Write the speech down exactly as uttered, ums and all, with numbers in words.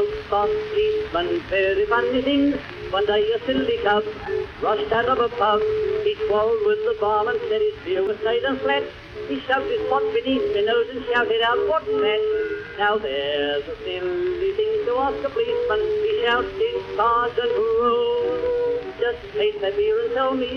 fast policeman, very funny things. One day a silly cub rushed out of a pub. He quarrelled with the barman, said his beer was straight and flat. He shoved his pot beneath my nose and shouted out, "What's that?" Now there's a silly thing to ask a policeman. He shouted, "Sergeant, roll. Just taste my beer and tell me